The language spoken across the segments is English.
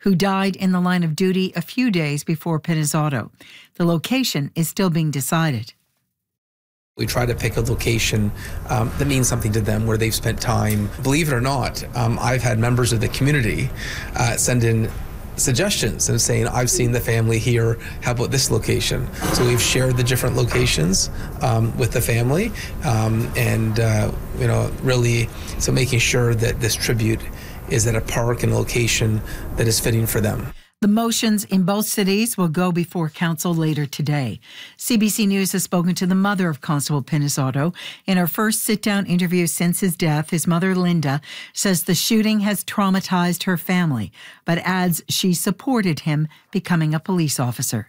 who died in the line of duty a few days before Pinizzotto. The location is still being decided. We try to pick a location that means something to them, where they've spent time. Believe it or not, I've had members of the community send in suggestions and saying, I've seen the family here, how about this location? So we've shared the different locations with the family really, so making sure that this tribute is at a park and location that is fitting for them. The motions in both cities will go before council later today. CBC News has spoken to the mother of Constable Pinizzotto. In her first sit-down interview since his death, his mother, Linda, says the shooting has traumatized her family, but adds she supported him becoming a police officer.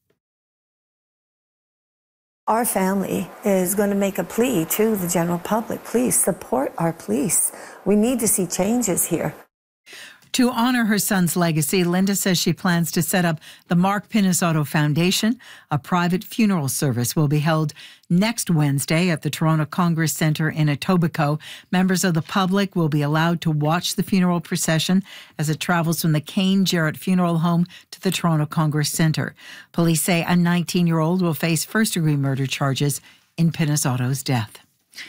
Our family is going to make a plea to the general public. Please support our police. We need to see changes here. To honor her son's legacy, Linda says she plans to set up the Mark Pinizzotto Foundation. A private funeral service will be held next Wednesday at the Toronto Congress Centre in Etobicoke. Members of the public will be allowed to watch the funeral procession as it travels from the Kane Jarrett Funeral Home to the Toronto Congress Centre. Police say a 19-year-old will face first-degree murder charges in Pinizzotto's death.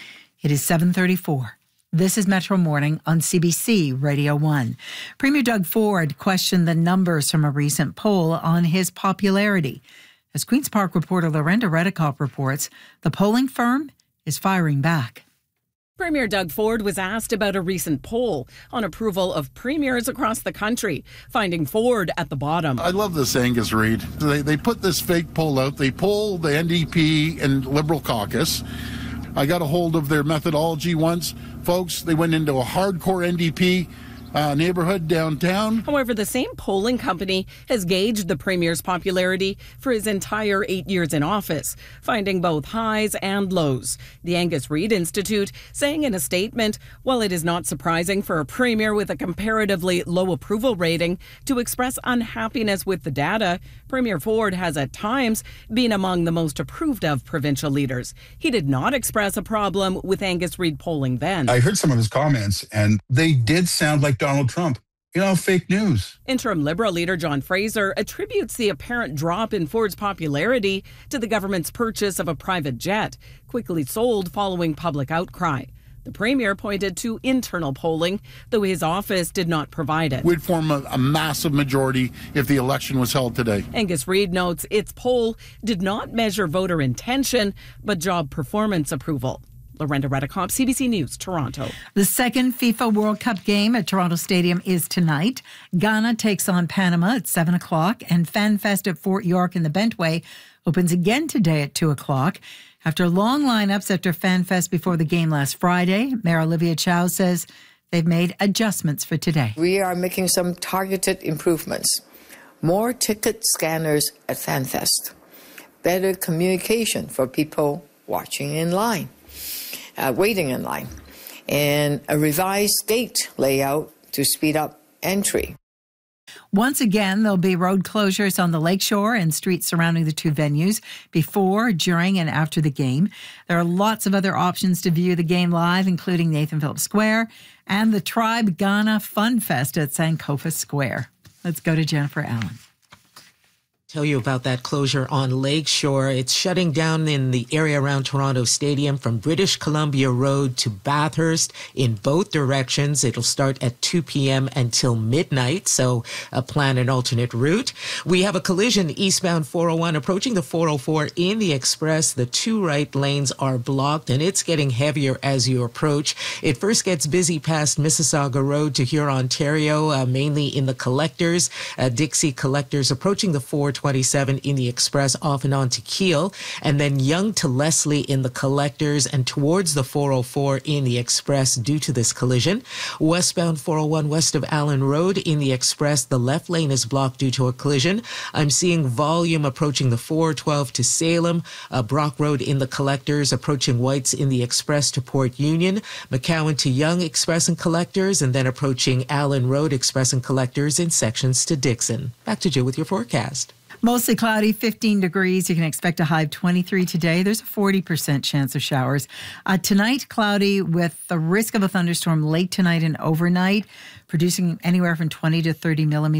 It is 7:34. This is Metro Morning on CBC Radio 1. Premier Doug Ford questioned the numbers from a recent poll on his popularity. As Queen's Park reporter Lorenda Redekop reports, the polling firm is firing back. Premier Doug Ford was asked about a recent poll on approval of premiers across the country, finding Ford at the bottom. I love this Angus Reid. They put this fake poll out. They poll the NDP and Liberal caucus. I got a hold of their methodology once. Folks, they went into a hardcore NDP neighborhood downtown. However, the same polling company has gauged the Premier's popularity for his entire 8 years in office, finding both highs and lows. The Angus Reid Institute saying in a statement, while it is not surprising for a Premier with a comparatively low approval rating to express unhappiness with the data, Premier Ford has at times been among the most approved of provincial leaders. He did not express a problem with Angus Reid polling then. I heard some of his comments, and they did sound like Donald Trump. Fake news. Interim Liberal leader John Fraser attributes the apparent drop in Ford's popularity to the government's purchase of a private jet, quickly sold following public outcry. The Premier pointed to internal polling, though his office did not provide it. We'd form a massive majority if the election was held today. Angus Reid notes its poll did not measure voter intention, but job performance approval. Lorenda Redekop, CBC News, Toronto. The second FIFA World Cup game at Toronto Stadium is tonight. Ghana takes on Panama at 7 o'clock, and FanFest at Fort York in the Bentway opens again today at 2 o'clock. After long lineups after FanFest before the game last Friday, Mayor Olivia Chow says they've made adjustments for today. We are making some targeted improvements. More ticket scanners at FanFest. Better communication for people watching in line. Waiting in line, and a revised gate layout to speed up entry. Once again, there'll be road closures on the lakeshore and streets surrounding the two venues before, during, and after the game. There are lots of other options to view the game live, including Nathan Phillips Square and the Tribe Ghana Fun Fest at Sankofa Square. Let's go to Jennifer Allen. Tell you about that closure on Lakeshore. It's shutting down in the area around Toronto Stadium from British Columbia Road to Bathurst in both directions. It'll start at 2 p.m. until midnight, so plan an alternate route. We have a collision eastbound 401 approaching the 404 in the Express. The two right lanes are blocked, and it's getting heavier as you approach. It first gets busy past Mississauga Road to Huron, Ontario, mainly in the Collectors. Dixie Collectors approaching the 427 in the Express off and on to Keele, and then Yonge to Leslie in the Collectors and towards the 404 in the Express due to this collision. Westbound 401 west of Allen Road in the Express, the left lane is blocked due to a collision. I'm seeing volume approaching the 412 to Salem, Brock Road in the Collectors, approaching Whites in the Express to Port Union, McCowan to Yonge Express and Collectors, and then approaching Allen Road Express and Collectors in sections to Dixon. Back to Jill with your forecast. Mostly cloudy, 15 degrees. You can expect a high of 23 today. There's a 40% chance of showers. Tonight, cloudy with the risk of a thunderstorm late tonight and overnight, producing anywhere from 20 to 30 millimeters.